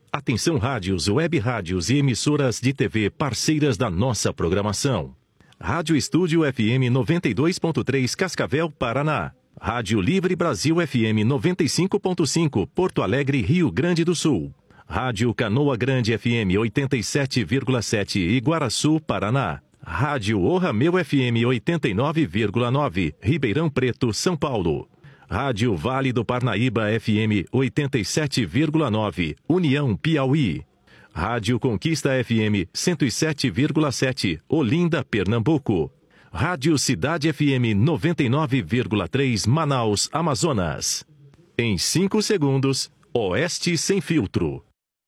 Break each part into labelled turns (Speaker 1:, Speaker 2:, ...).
Speaker 1: Atenção rádios, web rádios e emissoras de TV parceiras da nossa programação. Rádio Estúdio FM 92.3 Cascavel, Paraná. Rádio Livre Brasil FM 95.5 Porto Alegre, Rio Grande do Sul. Rádio Canoa Grande FM 87,7 Iguaraçu, Paraná. Rádio O Rameu FM 89,9 Ribeirão Preto, São Paulo. Rádio Vale do Parnaíba FM 87,9 União, Piauí. Rádio Conquista FM 107,7 Olinda, Pernambuco. Rádio Cidade FM 99,3 Manaus, Amazonas. Em 5 segundos, Oeste Sem Filtro.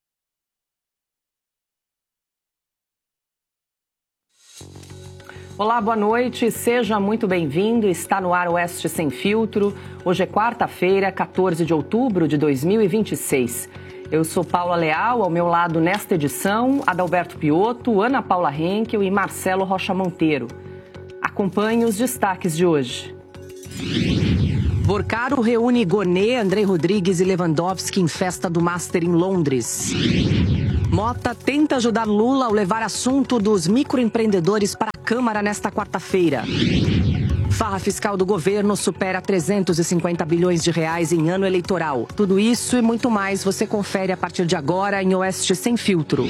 Speaker 2: Olá, boa noite, seja muito bem-vindo. Está no ar Oeste Sem Filtro. Hoje é quarta-feira, 14 de outubro de 2026. Eu sou Paula Leal, ao meu lado nesta edição, Adalberto Piotto, Ana Paula Henkel e Marcelo Rocha Monteiro. Acompanhe os destaques de hoje. Vorcaro reúne Gonê, Andrei Rodrigues e Lewandowski em festa do Master em Londres. Mota tenta ajudar Lula ao levar assunto dos microempreendedores para a Câmara nesta quarta-feira. Farra fiscal do governo supera 350 bilhões de reais em ano eleitoral. Tudo isso e muito mais você confere a partir de agora em Oeste Sem Filtro.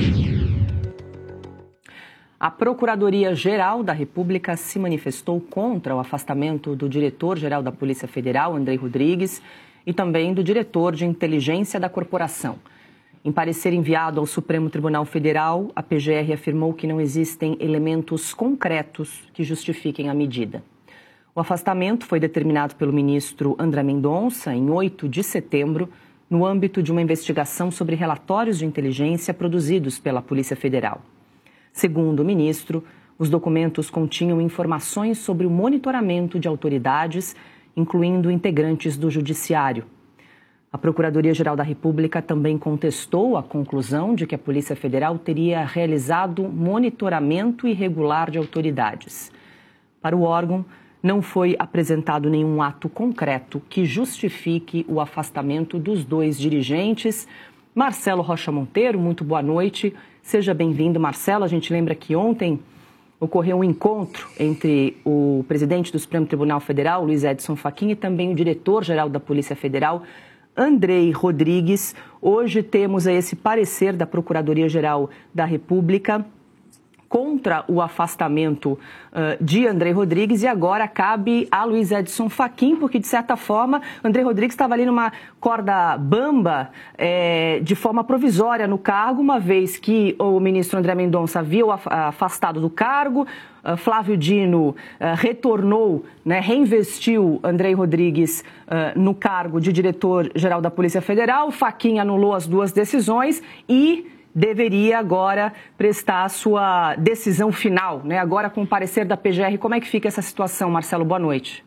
Speaker 2: A Procuradoria-Geral da República se manifestou contra o afastamento do diretor-geral da Polícia Federal, Andrei Rodrigues, e também do diretor de inteligência da corporação. Em parecer enviado ao Supremo Tribunal Federal, a PGR afirmou que não existem elementos concretos que justifiquem a medida. O afastamento foi determinado pelo ministro André Mendonça em 8 de setembro, no âmbito de uma investigação sobre relatórios de inteligência produzidos pela Polícia Federal. Segundo o ministro, os documentos continham informações sobre o monitoramento de autoridades, incluindo integrantes do Judiciário. A Procuradoria-Geral da República também contestou a conclusão de que a Polícia Federal teria realizado monitoramento irregular de autoridades. Para o órgão, não foi apresentado nenhum ato concreto que justifique o afastamento dos dois dirigentes. Marcelo Rocha Monteiro, muito boa noite. Seja bem-vindo, Marcelo. A gente lembra que ontem ocorreu um encontro entre o presidente do Supremo Tribunal Federal, Luiz Edson Fachin, e também o diretor-geral da Polícia Federal, Andrei Rodrigues. Hoje temos esse parecer da Procuradoria-Geral da República contra o afastamento de Andrei Rodrigues e agora cabe a Luiz Edson Fachin, porque, de certa forma, Andrei Rodrigues estava ali numa corda bamba de forma provisória no cargo, uma vez que o ministro André Mendonça havia o afastado do cargo, Flávio Dino retornou, reinvestiu Andrei Rodrigues no cargo de diretor-geral da Polícia Federal, Fachin anulou as duas decisões e deveria agora prestar a sua decisão final, agora com o parecer da PGR. Como é que fica essa situação, Marcelo? Boa noite.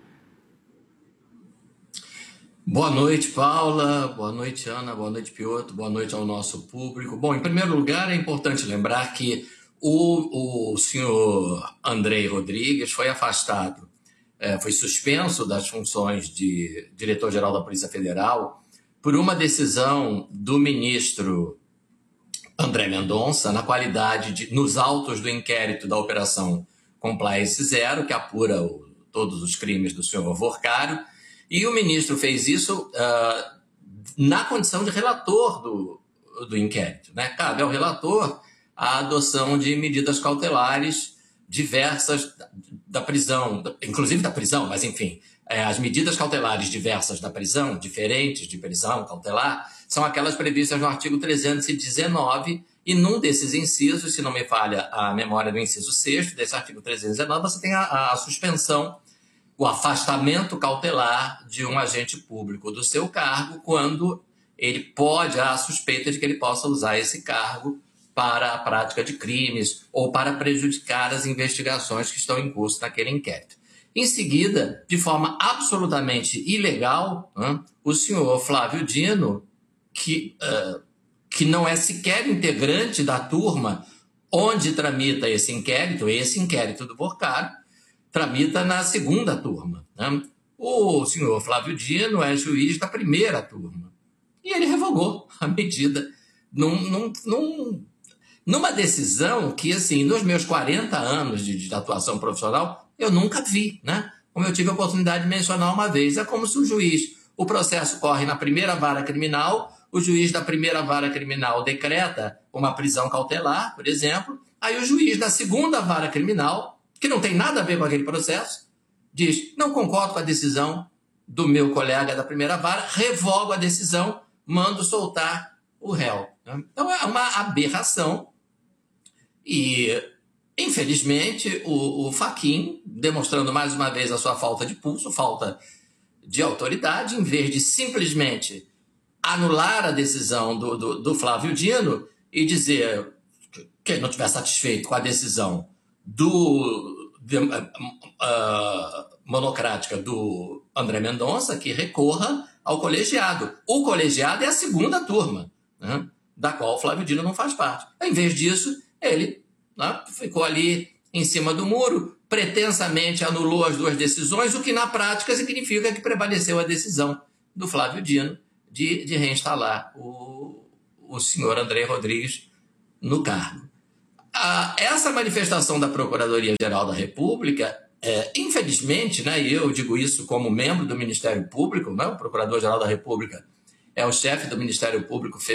Speaker 3: Boa noite, Paula. Boa noite, Ana. Boa noite, Piotto. Boa noite ao nosso público. Bom, em primeiro lugar, é importante lembrar que o senhor Andrei Rodrigues foi afastado, foi suspenso das funções de diretor-geral da Polícia Federal por uma decisão do ministro André Mendonça, na qualidade nos autos do inquérito da Operação Compliance Zero, que apura todos os crimes do senhor Vorcaro, e o ministro fez isso na condição de relator do inquérito. Cabe ao relator a adoção de medidas cautelares diversas da prisão, inclusive da prisão, mas enfim, as medidas cautelares diversas da prisão, diferentes de prisão cautelar, são aquelas previstas no artigo 319, e num desses incisos, se não me falha a memória do inciso 6º desse artigo 319, você tem a suspensão, o afastamento cautelar de um agente público do seu cargo, quando ele pode, há a suspeita de que ele possa usar esse cargo para a prática de crimes ou para prejudicar as investigações que estão em curso naquele inquérito. Em seguida, de forma absolutamente ilegal, o senhor Flávio Dino, que não é sequer integrante da turma onde tramita esse inquérito do Vorcaro, tramita na segunda turma. O senhor Flávio Dino é juiz da primeira turma. E ele revogou a medida numa decisão que, assim, nos meus 40 anos de atuação profissional, eu nunca vi, né? Como eu tive a oportunidade de mencionar uma vez, é como se o processo corre na primeira vara criminal, o juiz da primeira vara criminal decreta uma prisão cautelar, por exemplo, aí o juiz da segunda vara criminal, que não tem nada a ver com aquele processo, diz, não concordo com a decisão do meu colega da primeira vara, revogo a decisão, mando soltar o réu. Então é uma aberração e, infelizmente, o Fachin, demonstrando mais uma vez a sua falta de pulso, falta de autoridade, em vez de simplesmente anular a decisão do Flávio Dino e dizer que quem não estiver satisfeito com a decisão monocrática do André Mendonça, que recorra ao colegiado. O colegiado é a segunda turma, né, da qual o Flávio Dino não faz parte. Em vez disso, ele, né, ficou ali em cima do muro, pretensamente anulou as duas decisões, o que na prática significa que prevaleceu a decisão do Flávio Dino de reinstalar o senhor André Rodrigues no cargo. Essa manifestação da Procuradoria-Geral da República, infelizmente, né, e eu digo isso como membro do Ministério Público, né, o Procurador-Geral da República é o chefe do Ministério Público Federal,